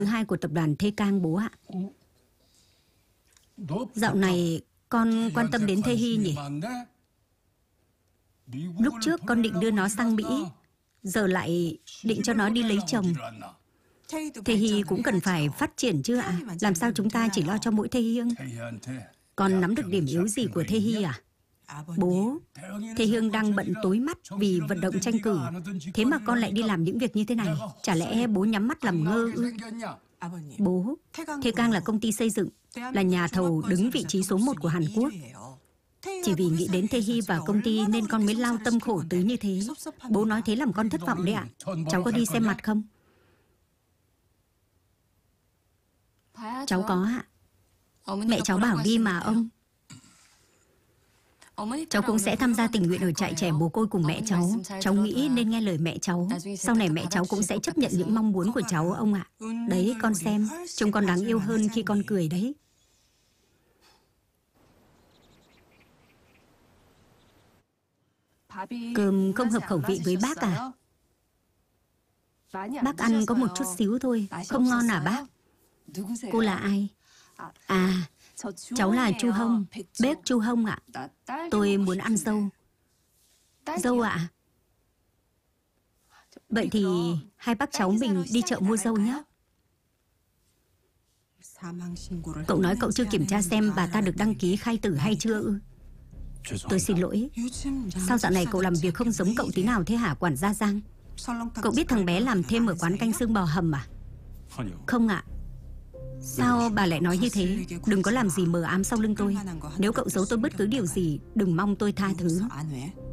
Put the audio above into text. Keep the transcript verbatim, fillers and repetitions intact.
Thứ hai của tập đoàn Thê Cang bố ạ. Dạo này con quan tâm đến Thê Hy nhỉ? Lúc trước con định đưa nó sang Mỹ, giờ lại định cho nó đi lấy chồng. Thê Hy cũng cần phải phát triển chứ ạ? Làm sao chúng ta chỉ lo cho mỗi Thê Hiêng? Con nắm được điểm yếu gì của Thê Hy à? Bố, Thê Hiêng đang bận tối mắt vì vận động tranh cử. Thế mà con lại đi làm những việc như thế này. Chả lẽ bố nhắm mắt làm ngơ ư? Bố, Thê Cang là công ty xây dựng, là nhà thầu đứng vị trí số một của Hàn Quốc. Chỉ vì nghĩ đến Thê Hy và công ty nên con mới lao tâm khổ tứ như thế. Bố nói thế làm con thất vọng đấy ạ. Cháu có đi xem mặt không? Cháu có ạ. Mẹ cháu bảo đi mà ông. Cháu cũng sẽ tham gia tình nguyện ở trại trẻ mồ côi cùng mẹ cháu. Cháu nghĩ nên nghe lời mẹ cháu. Sau này mẹ cháu cũng sẽ chấp nhận những mong muốn của cháu ông ạ. Đấy, con xem, trông con đáng yêu hơn khi con cười đấy. Cơm không hợp khẩu vị với bác à? Bác ăn có một chút xíu thôi, không ngon à bác? Cô là ai? À, cháu là Chu Hông, bếp Chu Hông ạ. Tôi muốn ăn dâu. Dâu ạ? Vậy thì hai bác cháu mình đi chợ mua dâu nhé. Cậu nói cậu chưa kiểm tra xem bà ta được đăng ký khai tử hay chưa ư? Tôi xin lỗi. Sao dạo này cậu làm việc không giống cậu tí nào thế hả quản gia Giang? Cậu biết thằng bé làm thêm ở quán canh xương bò hầm à? Không ạ. Sao bà lại nói như thế? Đừng có làm gì mờ ám sau lưng tôi. Nếu cậu giấu tôi bất cứ điều gì, đừng mong tôi tha thứ.